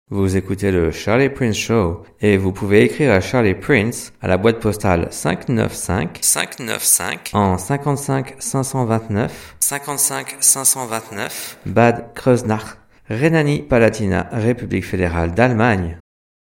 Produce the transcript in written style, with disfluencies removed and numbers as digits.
Vous écoutez le Charlie Prince Show et vous pouvez écrire à Charlie Prince à la boîte postale 595 en 55 529 Bad Kreuznach, Rhénanie-Palatinat, République fédérale d'Allemagne.